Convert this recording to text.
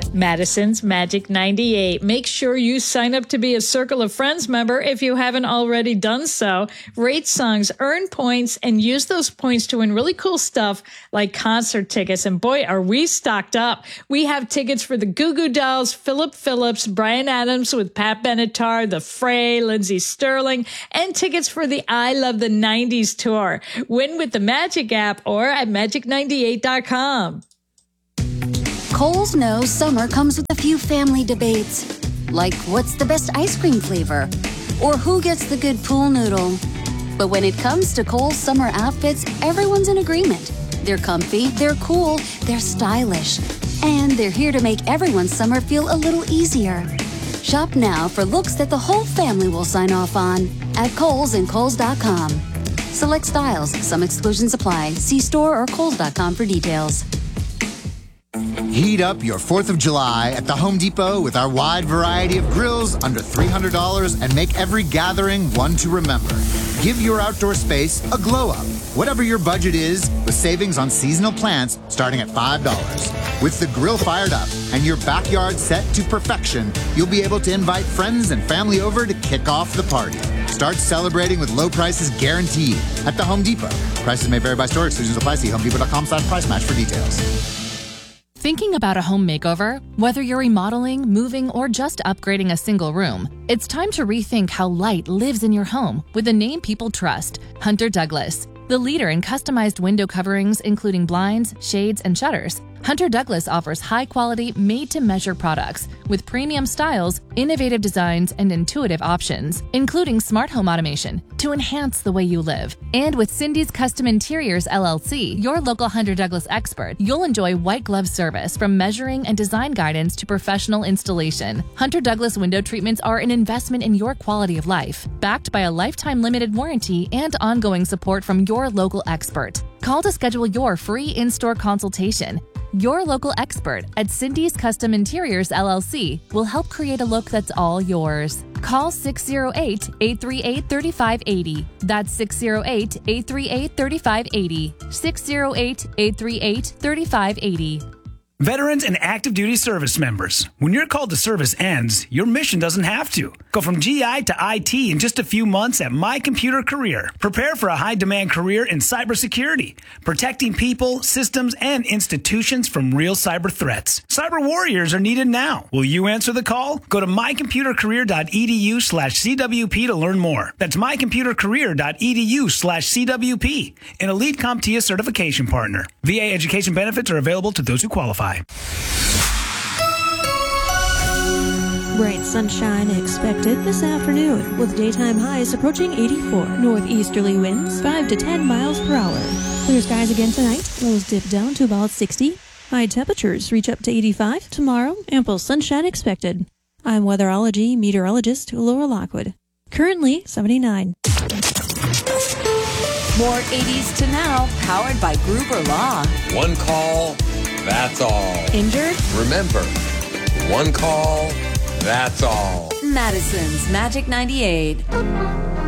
Madison's Magic 98. Make sure you sign up to be a Circle of Friends member if you haven't already done so. Rate songs, earn points, and use those points to win really cool stuff like concert tickets. And boy, are we stocked up. We have tickets for the Goo Goo Dolls, Philip Phillips, Bryan Adams with Pat Benatar, The Fray, Lindsey Sterling, and tickets for the I Love the 90s tour. Win with the Magic app or at magic98.com. Kohl's knows summer comes with a few family debates, like what's the best ice cream flavor, or who gets the good pool noodle. But when it comes to Kohl's summer outfits, everyone's in agreement. They're comfy, they're cool, they're stylish, and they're here to make everyone's summer feel a little easier. Shop now for looks that the whole family will sign off on at Kohl's and Kohls.com. Select styles, some exclusions apply. See store or Kohls.com for details. Heat up your 4th of July at the Home Depot with our wide variety of grills under $300 and make every gathering one to remember. Give your outdoor space a glow up, whatever your budget is, with savings on seasonal plants starting at $5. With the grill fired up and your backyard set to perfection, you'll be able to invite friends and family over to kick off the party. Start celebrating with low prices guaranteed at the Home Depot. Prices may vary by store. Exclusions apply. See homedepot.com/price match for details. Thinking about a home makeover? Whether you're remodeling, moving, or just upgrading a single room, it's time to rethink how light lives in your home with the name people trust, Hunter Douglas. The leader in customized window coverings, including blinds, shades, and shutters, Hunter Douglas offers high-quality, made-to-measure products with premium styles, innovative designs, and intuitive options, including smart home automation to enhance the way you live. And with Cindy's Custom Interiors, LLC, your local Hunter Douglas expert, you'll enjoy white glove service from measuring and design guidance to professional installation. Hunter Douglas window treatments are an investment in your quality of life, backed by a lifetime limited warranty and ongoing support from your local expert. Call to schedule your free in-store consultation. Your local expert at Cindy's Custom Interiors, LLC will help create a look that's all yours. Call 608-838-3580. That's 608-838-3580. 608-838-3580. Veterans and active duty service members, when your call to service ends, your mission doesn't have to. Go from GI to IT in just a few months at My Computer Career. Prepare for a high-demand career in cybersecurity, protecting people, systems, and institutions from real cyber threats. Cyber warriors are needed now. Will you answer the call? Go to mycomputercareer.edu/CWP to learn more. That's mycomputercareer.edu/CWP, an elite CompTIA certification partner. VA education benefits are available to those who qualify. Bright sunshine expected this afternoon, with daytime highs approaching 84. Northeasterly winds 5 to 10 miles per hour. Clear skies again tonight. Lows dip down to about 60. High temperatures reach up to 85. Tomorrow, ample sunshine expected. I'm weatherology meteorologist Laura Lockwood. Currently 79. More 80s to now, powered by Gruber Law. One call, that's all. Injured? Remember, one call, that's all. Madison's Magic 98.